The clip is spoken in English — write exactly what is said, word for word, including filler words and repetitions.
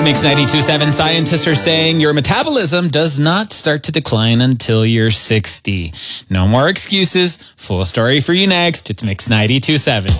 Mix ninety-two point seven, scientists are saying your metabolism does not start to decline until you're sixty. No more excuses. Full story for you next. It's Mix ninety-two point seven.